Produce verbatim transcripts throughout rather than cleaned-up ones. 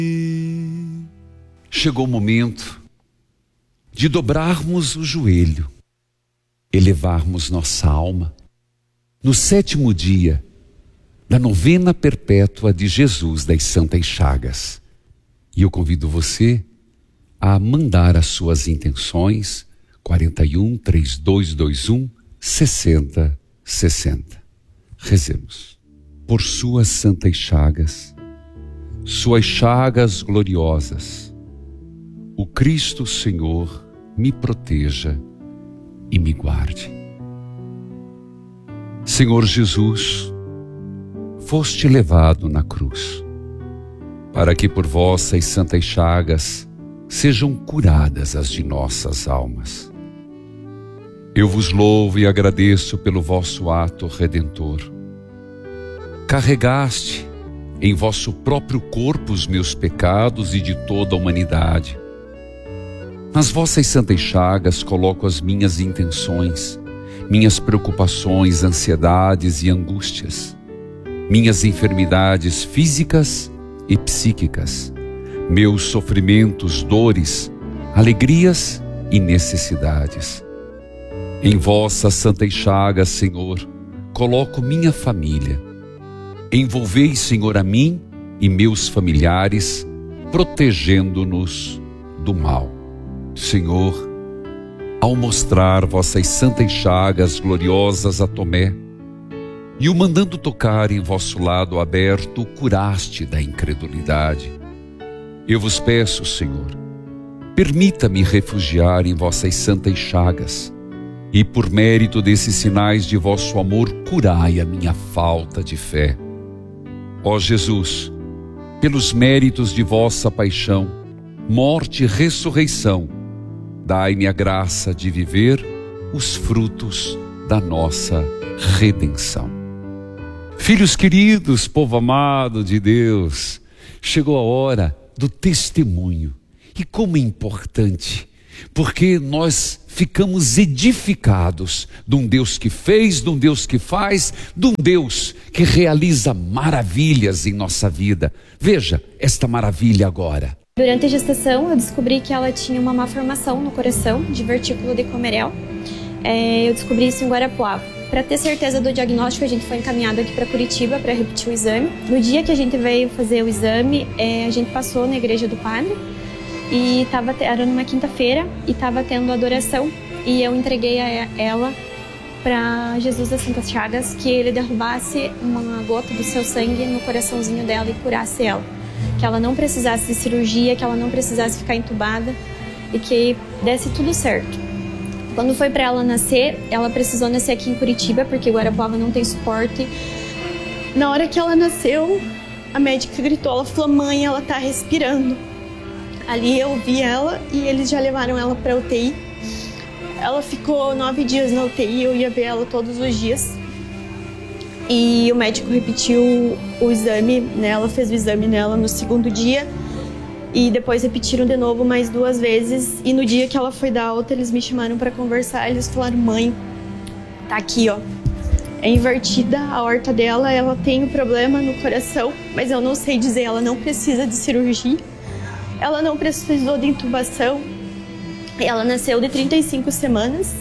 Chegou o momento de dobrarmos o joelho, elevarmos nossa alma no sétimo dia da novena perpétua de Jesus das Santas Chagas. E eu convido você a mandar as suas intenções quarenta e um, trinta e dois, vinte e um, sessenta, sessenta. Rezemos. Por suas santas chagas, suas chagas gloriosas, o Cristo Senhor me proteja e me guarde. Senhor Jesus, foste levado na cruz, para que por vossas santas chagas sejam curadas as de nossas almas. Eu vos louvo e agradeço pelo vosso ato redentor. Carregaste em vosso próprio corpo os meus pecados e de toda a humanidade. Nas vossas santas chagas coloco as minhas intenções, minhas preocupações, ansiedades e angústias, minhas enfermidades físicas e psíquicas, meus sofrimentos, dores, alegrias e necessidades. Em vossas santas chagas, Senhor, coloco minha família. Envolvei, Senhor, a mim e meus familiares, protegendo-nos do mal. Senhor, ao mostrar vossas santas chagas gloriosas a Tomé, e o mandando tocar em vosso lado aberto, o curaste da incredulidade. Eu vos peço, Senhor, permita-me refugiar em vossas santas chagas, e por mérito desses sinais de vosso amor, curai a minha falta de fé. Ó Jesus, pelos méritos de vossa paixão, morte e ressurreição, dai-me a graça de viver os frutos da nossa redenção. Filhos queridos, povo amado de Deus, chegou a hora do testemunho. E como é importante, porque nós ficamos edificados de um Deus que fez, de um Deus que faz, de um Deus que realiza maravilhas em nossa vida. Veja esta maravilha agora. Durante a gestação, eu descobri que ela tinha uma malformação no coração, divertículo de Comerel. É, eu descobri isso em Guarapuava. Para ter certeza do diagnóstico, a gente foi encaminhado aqui para Curitiba para repetir o exame. No dia que a gente veio fazer o exame, é, a gente passou na igreja do padre e tava, era numa quinta-feira e estava tendo adoração, e eu entreguei a ela para Jesus das Santas Chagas, que ele derrubasse uma gota do seu sangue no coraçãozinho dela e curasse ela. Que ela não precisasse de cirurgia, que ela não precisasse ficar entubada e que desse tudo certo. Quando foi para ela nascer, ela precisou nascer aqui em Curitiba, porque Guarapuava não tem suporte. Na hora que ela nasceu, a médica gritou, ela falou, mãe, ela tá respirando. Ali eu vi ela e eles já levaram ela para U T I. Ela ficou nove dias na U T I, eu ia ver ela todos os dias. E o médico repetiu o exame, né? Ela fez o exame nela no segundo dia. E depois repetiram de novo mais duas vezes. E no dia que ela foi dar alta, eles me chamaram para conversar. Eles falaram, mãe, tá aqui, ó. É invertida a aorta dela, ela tem um problema no coração, mas eu não sei dizer, ela não precisa de cirurgia. Ela não precisou de intubação. Ela nasceu de trinta e cinco semanas.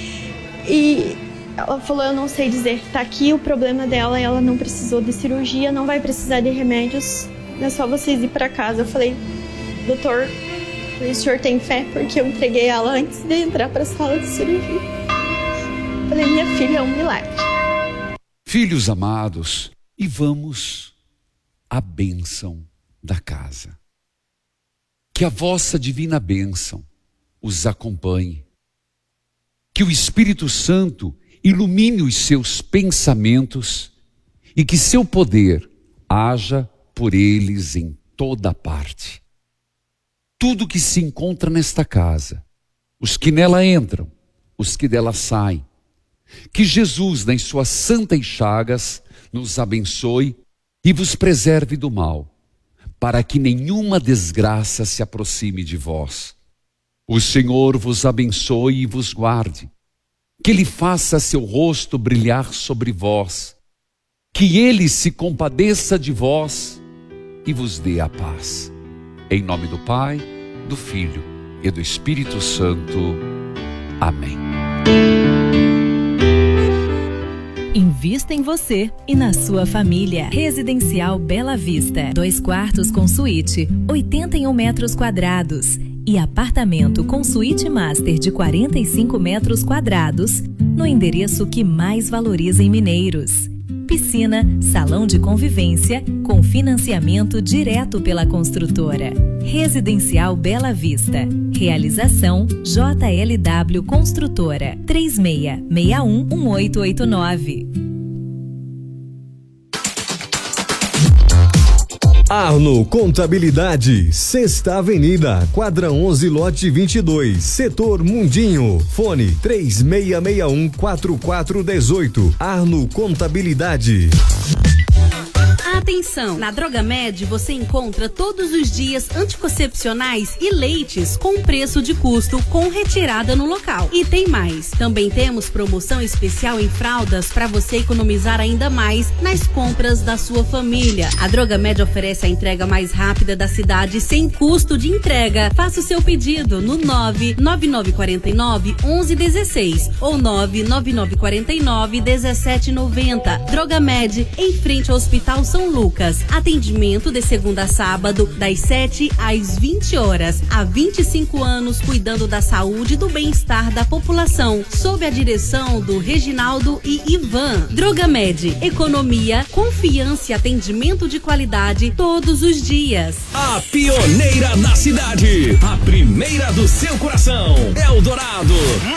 E ela falou, eu não sei dizer, tá aqui o problema dela, ela não precisou de cirurgia, não vai precisar de remédios, é só vocês ir para casa. Eu falei, doutor, o senhor tem fé? Porque eu entreguei ela antes de entrar para a sala de cirurgia. Eu falei, minha filha é um milagre. Filhos amados, e vamos à bênção da casa. Que a vossa divina bênção os acompanhe. Que o Espírito Santo ilumine os seus pensamentos e que seu poder haja por eles em toda parte. Tudo que se encontra nesta casa, os que nela entram, os que dela saem, que Jesus, nas suas santas chagas, nos abençoe e vos preserve do mal, para que nenhuma desgraça se aproxime de vós. O Senhor vos abençoe e vos guarde, que Ele faça seu rosto brilhar sobre vós, que Ele se compadeça de vós e vos dê a paz. Em nome do Pai, do Filho e do Espírito Santo. Amém. Invista em você e na sua família. Residencial Bela Vista. Dois quartos com suíte, oitenta e um metros quadrados. E apartamento com suíte master de quarenta e cinco metros quadrados, no endereço que mais valoriza em Mineiros. Piscina, salão de convivência, com financiamento direto pela construtora. Residencial Bela Vista. Realização J L W Construtora. três seis seis um, um oito oito nove. Arno Contabilidade, Sexta Avenida, quadra onze, lote vinte e dois, setor Mundinho. Fone três seis seis um, quatro quatro um oito. Arno Contabilidade. Atenção! Na Drogamed você encontra todos os dias anticoncepcionais e leites com preço de custo com retirada no local. E tem mais! Também temos promoção especial em fraldas para você economizar ainda mais nas compras da sua família. A Drogamed oferece a entrega mais rápida da cidade sem custo de entrega. Faça o seu pedido no nove nove nove quatro nove, onze dezesseis ou nove nove nove quatro nove, dezessete noventa. Drogamed, em frente ao Hospital São Lucas. Atendimento de segunda a sábado, das sete às vinte horas. Há vinte e cinco anos cuidando da saúde e do bem-estar da população. Sob a direção do Reginaldo e Ivan. Drogamed, economia, confiança e atendimento de qualidade todos os dias. A pioneira na cidade. A primeira do seu coração. Eldorado.